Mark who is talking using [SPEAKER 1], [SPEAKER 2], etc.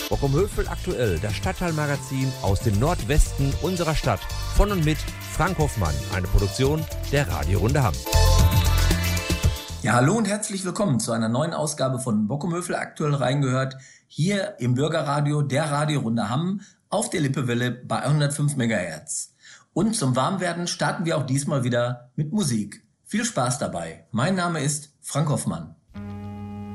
[SPEAKER 1] Bockumhövel aktuell, das Stadtteilmagazin aus dem Nordwesten unserer Stadt. Von und mit Frank Hoffmann, eine Produktion der Radiorunde Hamm.
[SPEAKER 2] Ja, hallo und herzlich willkommen zu einer neuen Ausgabe von Bockumhövel aktuell reingehört, hier im Bürgerradio der Radiorunde Hamm auf der Lippewelle bei 105 MHz. Und zum Warmwerden starten wir auch diesmal wieder mit Musik. Viel Spaß dabei. Mein Name ist Frank Hoffmann.